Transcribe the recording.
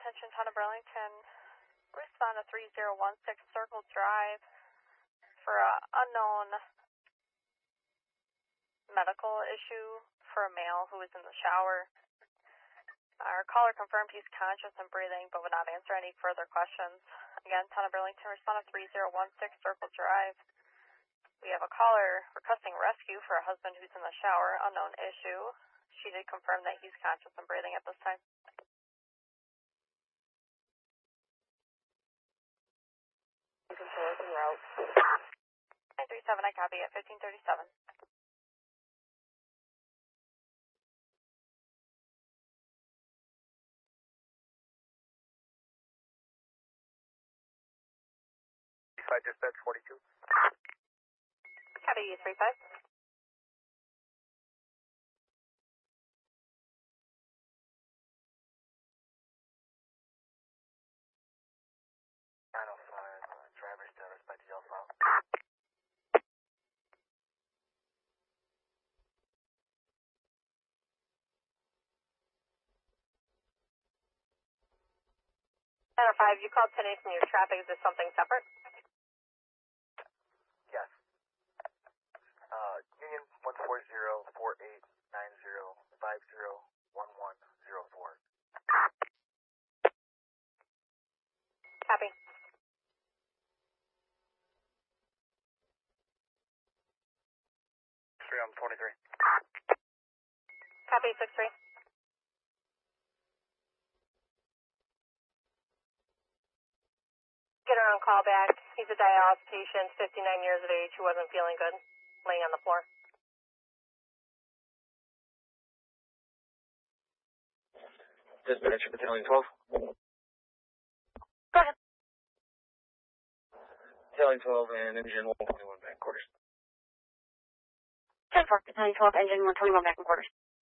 attention, Town of Burlington. Respond to 3016 Circle Drive for an unknown medical issue for a male who was in the shower. Our caller confirmed he's conscious and breathing but would not answer any further questions. Again, Town of Burlington, respond to 3016 Circle Drive. We have a caller requesting rescue for a husband who's in the shower, unknown issue. She did confirm that he's conscious and breathing at this time. Control en route. 937, I copy at 1537. Dispatch 42. Copy 35. Driver status by DL file. Center 5, you called 10 from your traffic. Is this something separate? Yes. Union 140-4890-501104. Copy. On 23. Copy 63. Get her on call back. He's a dialysis patient, 59 years of age, who wasn't feeling good, laying on the floor. Dispatch Battalion 12. Go ahead. Battalion 12 and Engine 121 back quarters. 10-4, Battalion 12, Engine 121 back in quarters.